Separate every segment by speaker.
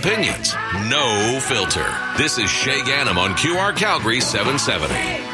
Speaker 1: opinions, no filter. This is Shay Ganem on QR Calgary 770.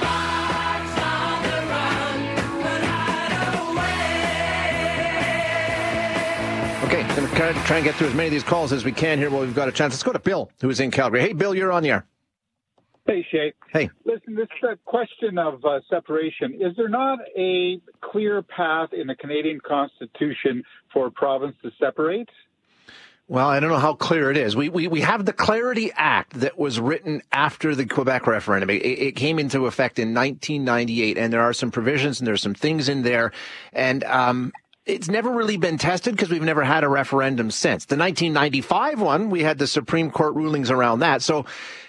Speaker 2: Okay, going to try and get through as many of these calls as we can here while we've got a chance. Let's go to Bill, who's in Calgary. Hey, Bill, you're on the air.
Speaker 3: Hey, Shay.
Speaker 2: Hey.
Speaker 3: Listen, this is a question of separation. Is there not a clear path in the Canadian Constitution for a province to separate?
Speaker 2: Well, I don't know how clear it is. We have the Clarity Act that was written after the Quebec referendum. It came into effect in 1998, and there are some provisions and there's some things in there. And it's never really been tested because we've never had a referendum since. The 1995 one, we had the Supreme Court rulings around that. So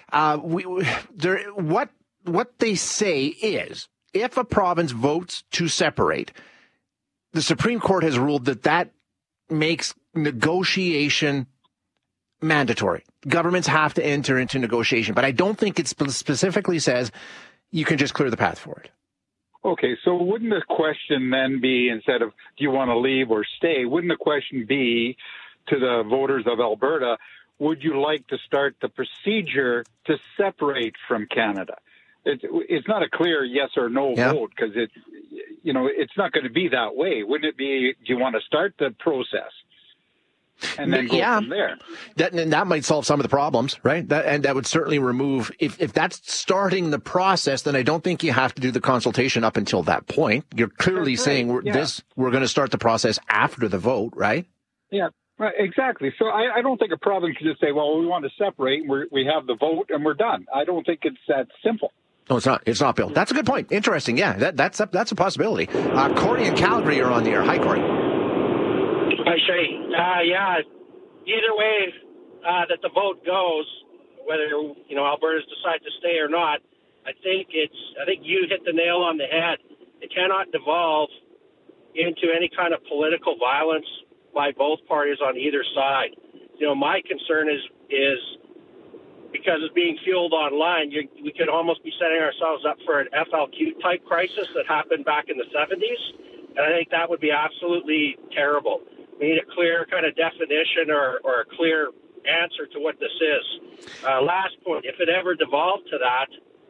Speaker 2: what they say is if a province votes to separate, the Supreme Court has ruled that makes negotiation mandatory. Governments have to enter into negotiation, but I don't think it specifically says you can just clear the path for it.
Speaker 3: Okay, so wouldn't the question then be, instead of do you want to leave or stay, wouldn't the question be to the voters of Alberta, would you like to start the procedure to separate from Canada? It's not a clear yes or no vote because it's not going to be that way. Wouldn't it be, do you want to start the process and then go from there?
Speaker 2: That might solve some of the problems, right? That would certainly remove, if that's starting the process, then I don't think you have to do the consultation up until that point. You're clearly saying we're going to start the process after the vote, right?
Speaker 3: Yeah. Right, exactly. So I don't think a province can just say, well, we want to separate, we have the vote, and we're done. I don't think it's that simple.
Speaker 2: No, it's not. It's not, Bill. That's a good point. Interesting. Yeah, that's a possibility. Corey in Calgary, you're on the air. Hi, Corey.
Speaker 4: Hi, Shay. Either way that the vote goes, whether Alberta's decide to stay or not, I think you hit the nail on the head. It cannot devolve into any kind of political violence by both parties on either side. My concern is because it's being fueled online, we could almost be setting ourselves up for an FLQ type crisis that happened back in the 70s. And I think that would be absolutely terrible. We need a clear kind of definition or a clear answer to what this is. Last point, if it ever devolved to that,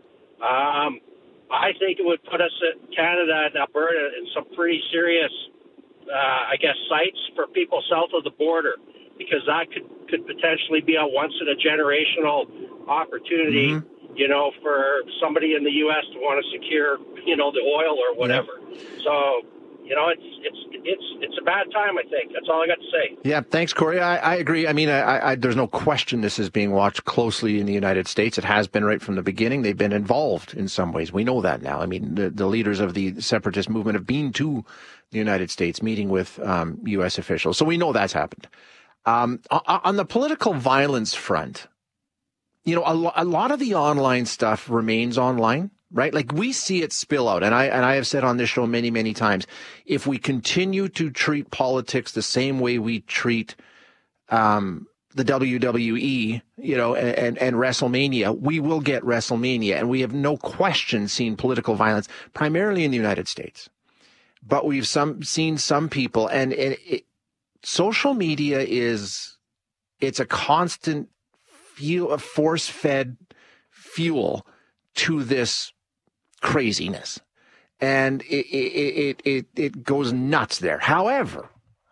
Speaker 4: I think it would put us at Canada and Alberta in some pretty serious sites for people south of the border, because that could potentially be a once-in-a-generational opportunity, for somebody in the U.S. to want to secure, the oil or whatever. Yeah. So, it's a bad time, I think. That's all I got to say.
Speaker 2: Yeah, thanks, Corey. I agree. I mean, there's no question this is being watched closely in the United States. It has been right from the beginning. They've been involved in some ways. We know that now. I mean, the leaders of the separatist movement have been to the United States, meeting with U.S. officials. So we know that's happened. On the political violence front, a lot of the online stuff remains online, right? Like we see it spill out. And I have said on this show many, many times, if we continue to treat politics the same way we treat the WWE, and WrestleMania, we will get WrestleMania. And we have no question seen political violence, primarily in the United States. But we've seen some people, and social media it's a constant force-fed fuel to this craziness, and it goes nuts there. However,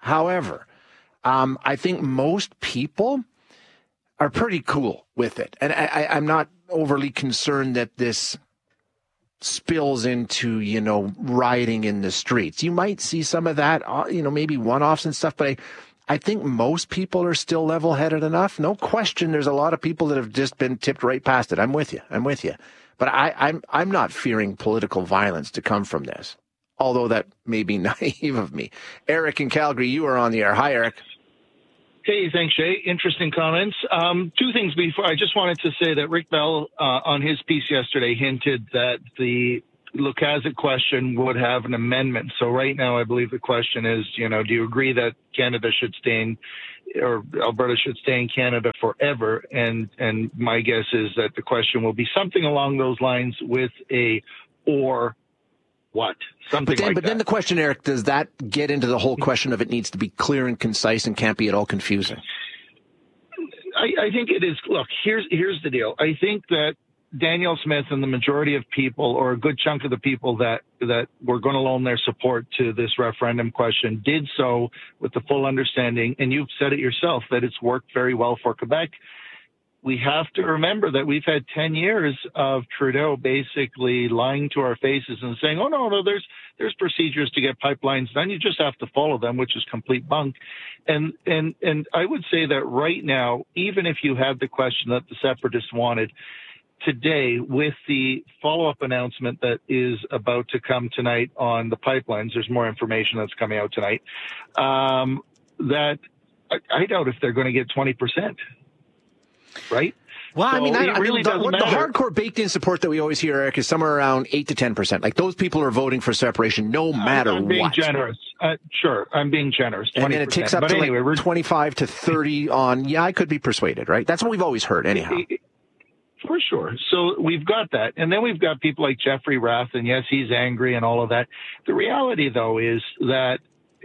Speaker 2: I think most people are pretty cool with it, and I'm not overly concerned that this spills into, rioting in the streets. You might see some of that, maybe one-offs and stuff, but I think most people are still level-headed enough. No question, there's a lot of people that have just been tipped right past it. I'm with you. But I'm not fearing political violence to come from this, although that may be naive of me. Eric in Calgary, you are on the air. Hi, Eric.
Speaker 5: Hey, thanks, Shay. Interesting comments. Two things before. I just wanted to say that Rick Bell, on his piece yesterday, hinted that the Lukaszuk question would have an amendment. So right now, I believe the question is, do you agree that Canada should stay in, or Alberta should stay in Canada forever? And my guess is that the question will be something along those lines with a or what? Something like that.
Speaker 2: But then the question, Eric, does that get into the whole question of it needs to be clear and concise and can't be at all confusing?
Speaker 5: I think it is. Look, here's the deal. I think that Danielle Smith and the majority of people, or a good chunk of the people that were going to loan their support to this referendum question, did so with the full understanding, and you've said it yourself, that it's worked very well for Quebec. We have to remember that we've had 10 years of Trudeau basically lying to our faces and saying, oh, no, there's procedures to get pipelines done. You just have to follow them, which is complete bunk. And I would say that right now, even if you had the question that the Separatists wanted, today, with the follow-up announcement that is about to come tonight on the pipelines, there's more information that's coming out tonight, that I doubt if they're going to get 20%. Right?
Speaker 2: Well,
Speaker 5: so
Speaker 2: I mean,
Speaker 5: the
Speaker 2: hardcore baked-in support that we always hear, Eric, is somewhere around 8 to 10%. Like, those people are voting for separation no matter what.
Speaker 5: I'm being generous. Sure, I'm being generous. 20%.
Speaker 2: And then it ticks up to like 25 to 30 on, I could be persuaded, right? That's what we've always heard, anyhow.
Speaker 5: For sure. So we've got that. And then we've got people like Jeffrey Rath, and yes, he's angry and all of that. The reality, though, is that,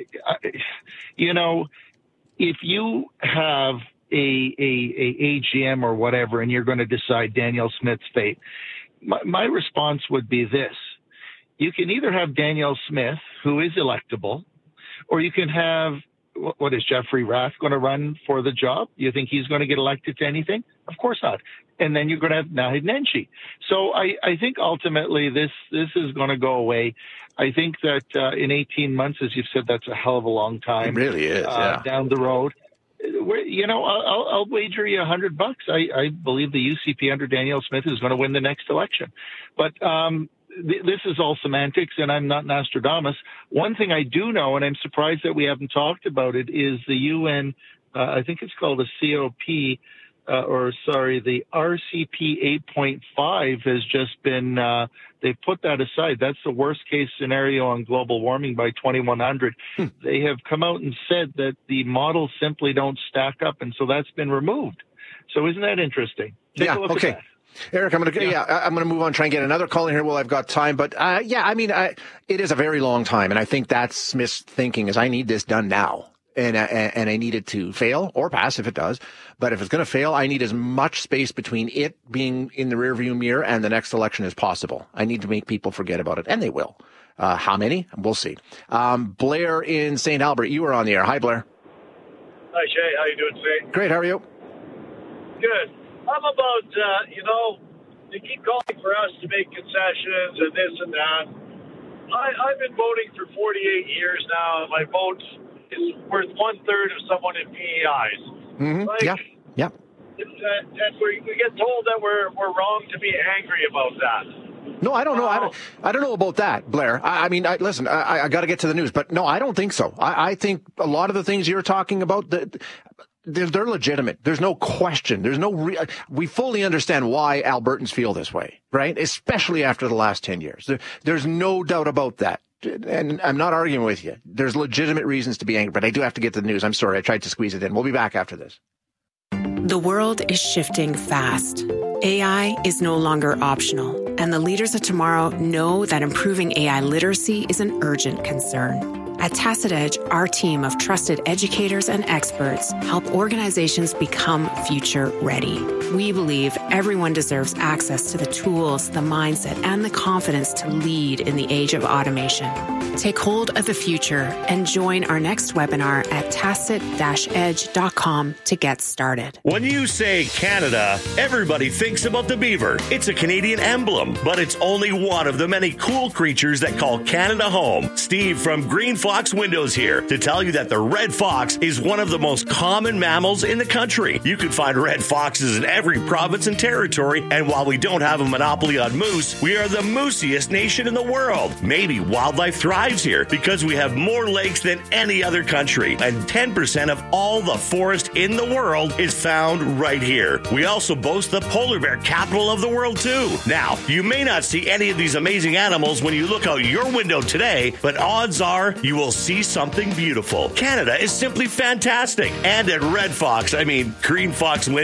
Speaker 5: if you have a AGM or whatever, and you're going to decide Danielle Smith's fate, my response would be this. You can either have Danielle Smith, who is electable, or you can have, what is Jeffrey Rath going to run for the job? You think he's going to get elected to anything? Of course not. And then you're going to have Naheed Nenshi. So I think ultimately this is going to go away. I think that in 18 months, as you've said, that's a hell of a long time.
Speaker 2: It really is,
Speaker 5: down the road. I'll wager you $100. I believe the UCP under Danielle Smith is going to win the next election. But this is all semantics, and I'm not Nostradamus. One thing I do know, and I'm surprised that we haven't talked about it, is the UN, I think it's called a COP, the RCP 8.5 has just been, they put that aside. That's the worst case scenario on global warming by 2100. They have come out and said that the models simply don't stack up, and so that's been removed. So isn't that interesting? Take a look at that.
Speaker 2: Eric, I'm going to move on, try and get another call in here while I've got time. But it is a very long time, and I think that's Smith's thinking is I need this done now. And I need it to fail or pass if it does. But if it's going to fail, I need as much space between it being in the rearview mirror and the next election as possible. I need to make people forget about it, and they will. How many? We'll see. Blair in St. Albert, you are on the air. Hi, Blair.
Speaker 6: Hi, Shay. How you doing today?
Speaker 2: Great. How are you?
Speaker 6: Good. I'm about, they keep calling for us to make concessions and this and that. I've been voting for 48 years now, and my vote is worth 1/3 of someone in PEIs.
Speaker 2: Mm-hmm. Yeah.
Speaker 6: And we get told that we're wrong to be angry about that.
Speaker 2: No, I don't know. I don't know about that, Blair. Listen, I got to get to the news, but no, I don't think so. I think a lot of the things you're talking about, they're legitimate. There's no question. We fully understand why Albertans feel this way, right? Especially after the last 10 years. There's no doubt about that. And I'm not arguing with you. There's legitimate reasons to be angry, but I do have to get to the news. I'm sorry. I tried to squeeze it in. We'll be back after this.
Speaker 7: The world is shifting fast. AI is no longer optional, and the leaders of tomorrow know that improving AI literacy is an urgent concern. At Tacit Edge, our team of trusted educators and experts help organizations become future ready. We believe everyone deserves access to the tools, the mindset, and the confidence to lead in the age of automation. Take hold of the future and join our next webinar at tacit-edge.com to get started.
Speaker 8: When you say Canada, everybody thinks about the beaver. It's a Canadian emblem, but it's only one of the many cool creatures that call Canada home. Steve from Green Fox Windows here to tell you that the red fox is one of the most common mammals in the country. You can find red foxes in every province and territory, and while we don't have a monopoly on moose, we are the moosiest nation in the world. Maybe wildlife thrives here because we have more lakes than any other country, and 10% of all the forest in the world is found right here. We also boast the polar bear capital of the world too. Now, you may not see any of these amazing animals when you look out your window today, but odds are you will see something beautiful. Canada is simply fantastic. And at Red Fox, Green Fox Windows,